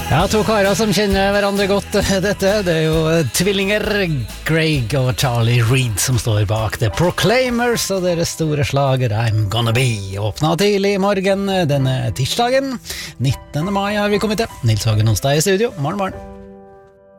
Ja, to karer som kjenner hverandre godt. Dette det jo tvillinger Greg og Charlie Reid som står bak The Proclaimers og deres store slager I'm Gonna Be. Åpnet tidlig i morgen denne tirsdagen 19. mai har vi kommet til. Nils Hagen Onsdag i studio. Morgen.